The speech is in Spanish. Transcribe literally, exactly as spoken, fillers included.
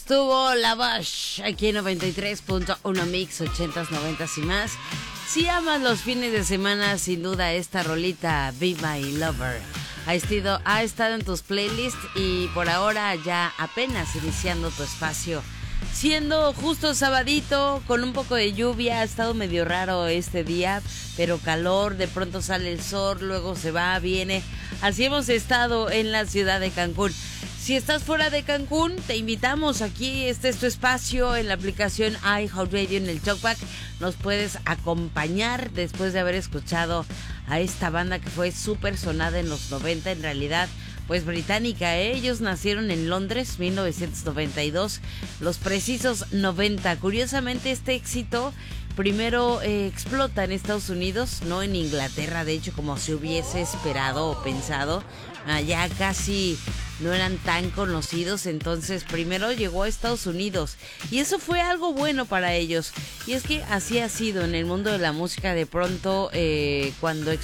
estuvo La Bosch aquí en noventa y tres punto uno Mix, ochentas, noventas y más. Si amas los fines de semana, sin duda esta rolita Be My Lover ha estado, ha estado en tus playlists y por ahora ya apenas iniciando tu espacio. Siendo justo sabadito, con un poco de lluvia, ha estado medio raro este día, pero calor, de pronto sale el sol, luego se va, viene. Así hemos estado en la ciudad de Cancún. Si estás fuera de Cancún, te invitamos aquí, este es tu espacio en la aplicación iHeartRadio en el Talkback. Nos puedes acompañar después de haber escuchado a esta banda que fue súper sonada en los noventa, en realidad pues británica, ¿eh? Ellos nacieron en Londres, mil novecientos noventa y dos, los precisos noventa. Curiosamente este éxito primero eh, explota en Estados Unidos, no en Inglaterra, de hecho, como se hubiese esperado o pensado. Allá casi no eran tan conocidos, entonces primero llegó a Estados Unidos y eso fue algo bueno para ellos. Y es que así ha sido en el mundo de la música, de pronto eh, cuando